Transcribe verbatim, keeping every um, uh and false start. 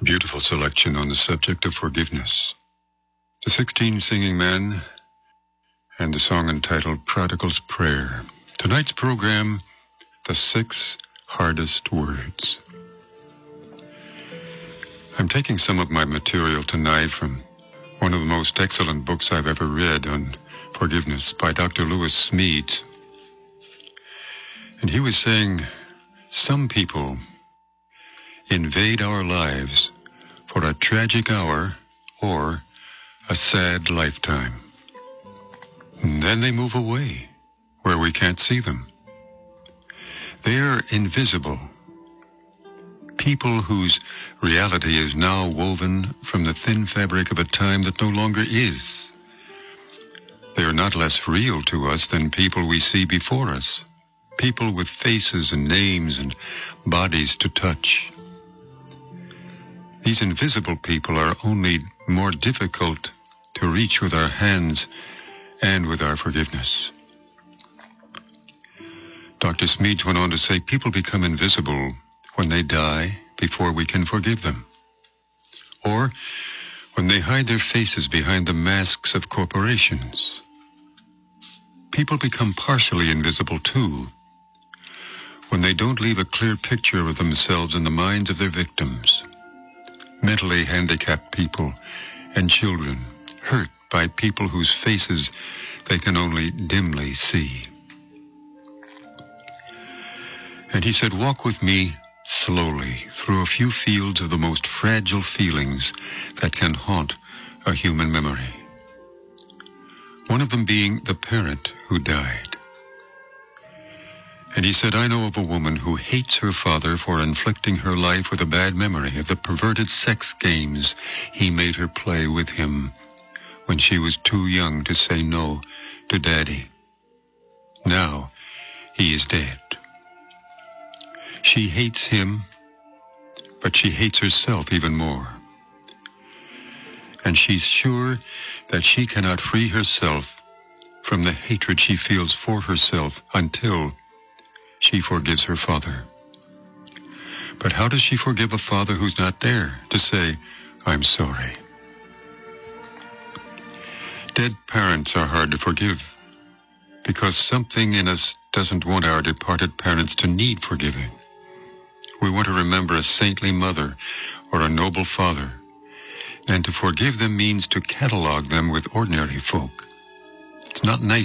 Beautiful selection on the subject of forgiveness. The Sixteen Singing Men and the song entitled Prodigal's Prayer. Tonight's program, The Six Hardest Words. I'm taking some of my material tonight from one of the most excellent books I've ever read on forgiveness by Doctor Lewis Smedes. And he was saying, some people invade our lives for a tragic hour or a sad lifetime. And then they move away where we can't see them. They're invisible. People whose reality is now woven from the thin fabric of a time that no longer is. They are not less real to us than people we see before us. People with faces and names and bodies to touch. These invisible people are only more difficult to reach with our hands and with our forgiveness. Doctor Smedes went on to say, people become invisible when they die before we can forgive them, or when they hide their faces behind the masks of corporations. People become partially invisible, too, when they don't leave a clear picture of themselves in the minds of their victims. Mentally handicapped people and children hurt by people whose faces they can only dimly see. And he said, walk with me slowly through a few fields of the most fragile feelings that can haunt a human memory. One of them being the parent who died. And he said, I know of a woman who hates her father for inflicting her life with a bad memory of the perverted sex games he made her play with him when she was too young to say no to Daddy. Now he is dead. She hates him, but she hates herself even more. And she's sure that she cannot free herself from the hatred she feels for herself until she forgives her father. But how does she forgive a father who's not there to say, I'm sorry? Dead parents are hard to forgive because something in us doesn't want our departed parents to need forgiving. We want to remember a saintly mother or a noble father, and to forgive them means to catalog them with ordinary folk. It's not nice